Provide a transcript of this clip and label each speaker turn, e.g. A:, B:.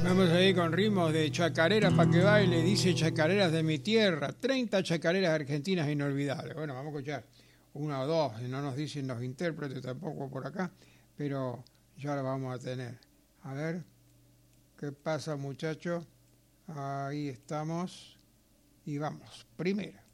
A: Vamos a ir con ritmos de chacarera para que baile, dice chacareras de mi tierra, 30 chacareras argentinas inolvidables. Bueno, vamos a escuchar una o dos, no nos dicen los intérpretes tampoco por acá, pero ya lo vamos a tener. A ver, ¿qué pasa, muchachos? Ahí estamos y vamos, primera.